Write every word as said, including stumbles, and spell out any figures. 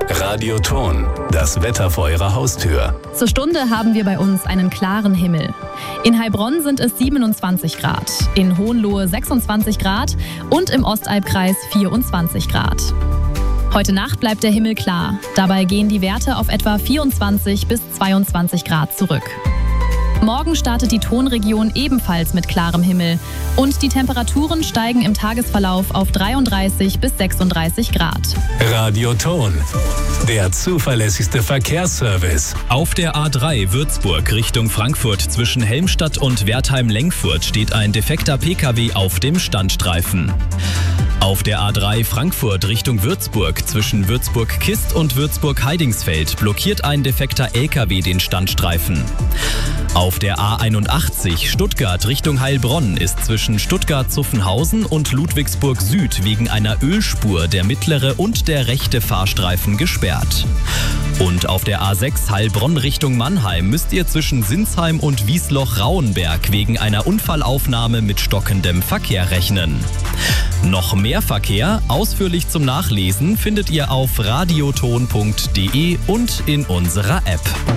Radioton, das Wetter vor Ihrer Haustür. Zur Stunde haben wir bei uns einen klaren Himmel. In Heilbronn sind es siebenundzwanzig Grad, in Hohenlohe sechsundzwanzig Grad und im Ostalbkreis vierundzwanzig Grad. Heute Nacht bleibt der Himmel klar. Dabei gehen die Werte auf etwa vierundzwanzig bis zweiundzwanzig Grad zurück. Morgen startet die Tonregion ebenfalls mit klarem Himmel und die Temperaturen steigen im Tagesverlauf auf dreiunddreißig bis sechsunddreißig Grad. Radioton, der zuverlässigste Verkehrsservice. Auf der A drei Würzburg Richtung Frankfurt zwischen Helmstadt und Wertheim-Lengfurt steht ein defekter P K W auf dem Standstreifen. Auf der A drei Frankfurt Richtung Würzburg zwischen Würzburg-Kist und Würzburg-Heidingsfeld blockiert ein defekter L K W den Standstreifen. Auf der A einundachtzig Stuttgart Richtung Heilbronn ist zwischen Stuttgart-Zuffenhausen und Ludwigsburg Süd wegen einer Ölspur der mittlere und der rechte Fahrstreifen gesperrt. Und auf der A sechs Heilbronn Richtung Mannheim müsst ihr zwischen Sinsheim und Wiesloch-Rauenberg wegen einer Unfallaufnahme mit stockendem Verkehr rechnen. Noch mehr Verkehr, ausführlich zum Nachlesen, findet ihr auf radioton punkt de und in unserer App.